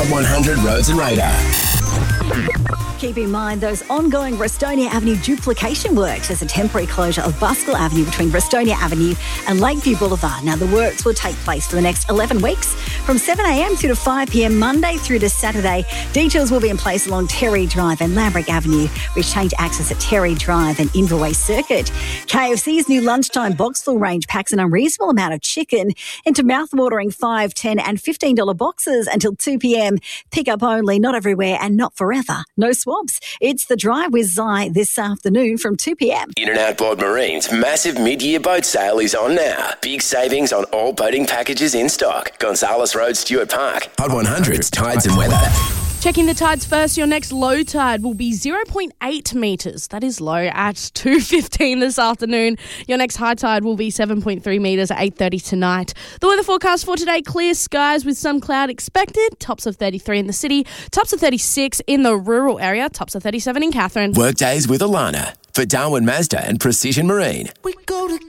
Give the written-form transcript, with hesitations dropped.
Hot 100 Roads and Radar. Keep in mind those ongoing Brestonia Avenue duplication works. There's a temporary closure of Buskell Avenue between Brestonia Avenue and Lakeview Boulevard. Now, the works will take place for the next 11 weeks from 7am through to 5pm Monday through to Saturday. Details will be in place along Terry Drive and Lambrick Avenue, which change access at Terry Drive and Inverway Circuit. KFC's new lunchtime box-full range packs an unreasonable amount of chicken into mouth-watering $5, $10 and $15 boxes until 2pm. Pick up only, not everywhere and not forever. No swabs. It's The Drive with Zai this afternoon from 2pm. In and Outboard Marine's massive mid-year boat sale is on now. Big savings on all boating packages in stock. Gonzales Road, Stuart Park. Hot 100's Tides and Weather. Checking the tides first, your next low tide will be 0.8 metres. That is low at 2:15 this afternoon. Your next high tide will be 7.3 metres at 8:30 tonight. The weather forecast for today, clear skies with some cloud expected. Tops of 33 in the city, tops of 36 in the rural area, tops of 37 in Katherine. Workdays with Alana for Darwin Mazda and Precision Marine. We go to